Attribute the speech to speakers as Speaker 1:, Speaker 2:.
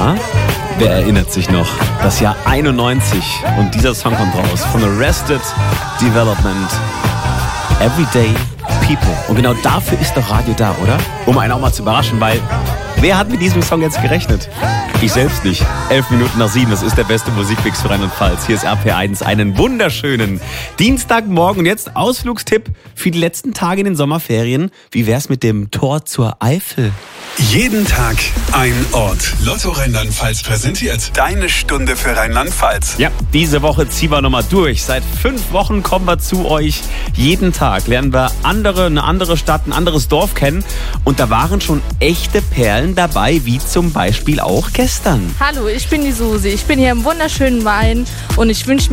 Speaker 1: Ja, wer erinnert sich noch? Das Jahr 91 und dieser Song kommt raus von Arrested Development. Everyday People. Und genau dafür ist doch Radio da, oder? Um einen auch mal zu überraschen, weil wer hat mit diesem Song jetzt gerechnet? Ich selbst nicht. 11 Minuten nach 7, das ist der beste Musikmix für Rheinland-Pfalz. Hier ist RPR1, einen wunderschönen Dienstagmorgen. Und jetzt Ausflugstipp für die letzten Tage in den Sommerferien. Wie wär's mit dem Tor zur Eifel?
Speaker 2: Jeden Tag ein Ort. Lotto Rheinland-Pfalz präsentiert deine Stunde für Rheinland-Pfalz.
Speaker 1: Ja, diese Woche ziehen wir nochmal durch. Seit 5 Wochen kommen wir zu euch. Jeden Tag lernen wir eine andere Stadt, ein anderes Dorf kennen. Und da waren schon echte Perlen dabei, wie zum Beispiel auch gestern.
Speaker 3: Hallo, ich bin die Susi. Ich bin hier im wunderschönen Main und ich wünsche